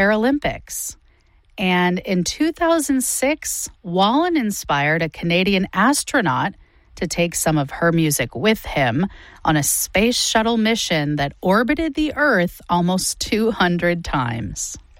Paralympics. And in 2006, Wallen inspired a Canadian astronaut to take some of her music with him on a space shuttle mission that orbited the Earth almost 200 times.